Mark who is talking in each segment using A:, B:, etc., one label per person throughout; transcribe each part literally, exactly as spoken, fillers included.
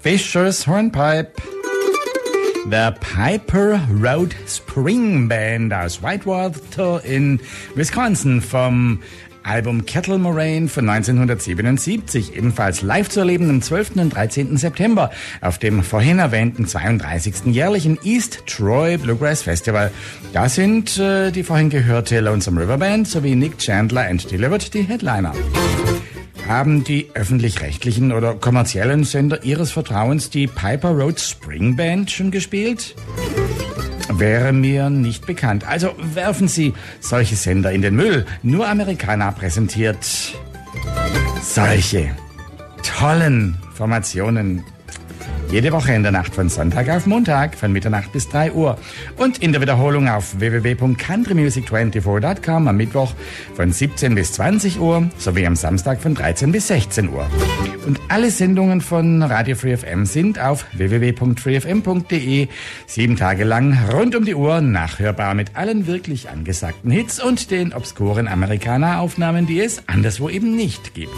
A: Fisher's Hornpipe. The Piper Road Spring Band aus Whitewater in Wisconsin vom Album Kettle Moraine von neunzehnhundertsiebenundsiebzig, ebenfalls live zu erleben am zwölften und dreizehnten September auf dem vorhin erwähnten zweiunddreißigsten jährlichen East Troy Bluegrass Festival. Da sind äh, die vorhin gehörte Lonesome River Band sowie Nick Chandler and Delivered die Headliner. Haben die öffentlich-rechtlichen oder kommerziellen Sender ihres Vertrauens die Piper Road Spring Band schon gespielt? Wäre mir nicht bekannt. Also werfen Sie solche Sender in den Müll. Nur Amerikaner präsentiert solche tollen Formationen. Jede Woche in der Nacht von Sonntag auf Montag von Mitternacht bis drei Uhr. Und in der Wiederholung auf w w w punkt country music vierundzwanzig punkt com am Mittwoch von siebzehn bis zwanzig Uhr sowie am Samstag von dreizehn bis sechzehn Uhr. Und alle Sendungen von Radio Free F M sind auf w w w punkt free f m punkt d e sieben Tage lang rund um die Uhr nachhörbar mit allen wirklich angesagten Hits und den obskuren Amerikaner-Aufnahmen, die es anderswo eben nicht gibt.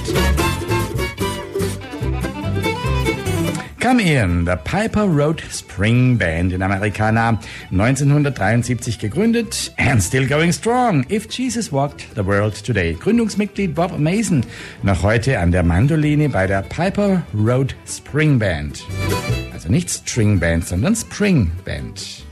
A: Come in, the Piper Road Spring Band in Americana, neunzehnhundertdreiundsiebzig gegründet and still going strong. If Jesus Walked the World Today. Gründungsmitglied Bob Mason, noch heute an der Mandoline bei der Piper Road Spring Band. Also nicht String Band, sondern Spring Band.